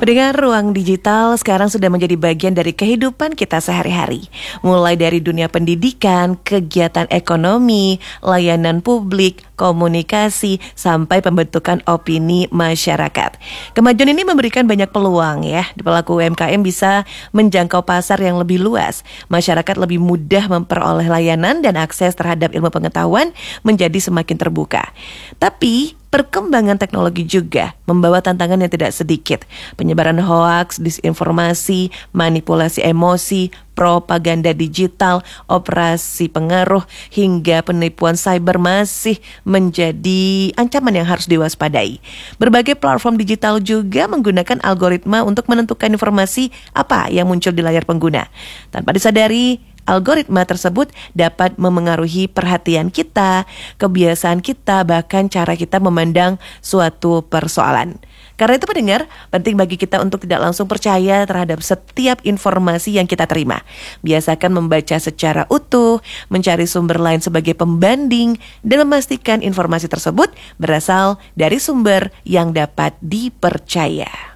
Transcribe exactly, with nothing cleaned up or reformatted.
Pendengar, ruang digital sekarang sudah menjadi bagian dari kehidupan kita sehari-hari. Mulai dari dunia pendidikan, kegiatan ekonomi, layanan publik, komunikasi, sampai pembentukan opini masyarakat. Kemajuan ini memberikan banyak peluang ya. Pelaku U M K M bisa menjangkau pasar yang lebih luas. Masyarakat lebih mudah memperoleh layanan dan akses terhadap ilmu pengetahuan menjadi semakin terbuka. Tapi perkembangan teknologi juga membawa tantangan yang tidak sedikit. Penyebaran hoaks, disinformasi, manipulasi emosi, propaganda digital, operasi pengaruh, hingga penipuan cyber masih menjadi ancaman yang harus diwaspadai. Berbagai platform digital juga menggunakan algoritma untuk menentukan informasi apa yang muncul di layar pengguna. Tanpa disadari, algoritma tersebut dapat memengaruhi perhatian kita, kebiasaan kita, bahkan cara kita memandang suatu persoalan. Karena itu pendengar, penting bagi kita untuk tidak langsung percaya terhadap setiap informasi yang kita terima. Biasakan membaca secara utuh, mencari sumber lain sebagai pembanding, dan memastikan informasi tersebut berasal dari sumber yang dapat dipercaya.